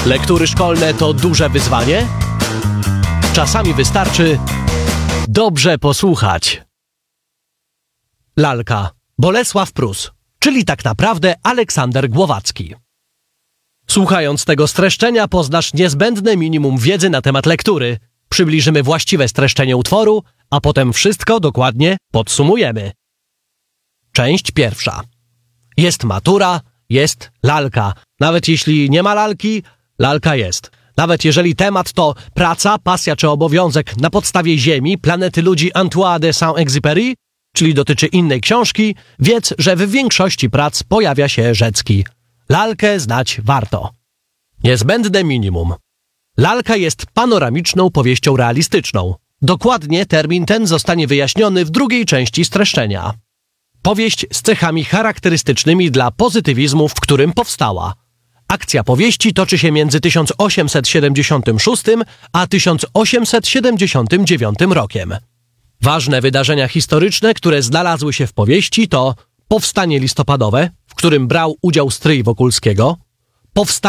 Lektury szkolne to duże wyzwanie? Czasami wystarczy dobrze posłuchać. Lalka. Bolesław Prus, czyli tak naprawdę Aleksander Głowacki. Słuchając tego streszczenia poznasz niezbędne minimum wiedzy na temat lektury. Przybliżymy właściwe streszczenie utworu, a potem wszystko dokładnie podsumujemy. Część pierwsza. Jest matura, jest lalka. Nawet jeśli nie ma lalki, lalka jest. Nawet jeżeli temat to praca, pasja czy obowiązek na podstawie Ziemi, planety ludzi Antoine de Saint-Exupéry, czyli dotyczy innej książki, wiedz, że w większości prac pojawia się Rzecki. Lalkę znać warto. Niezbędne minimum. Lalka jest panoramiczną powieścią realistyczną. Dokładnie termin ten zostanie wyjaśniony w drugiej części streszczenia. Powieść z cechami charakterystycznymi dla pozytywizmu, w którym powstała. Akcja powieści toczy się między 1876 a 1879 rokiem. Ważne wydarzenia historyczne, które znalazły się w powieści to powstanie listopadowe, w którym brał udział stryj Wokulskiego, powstanie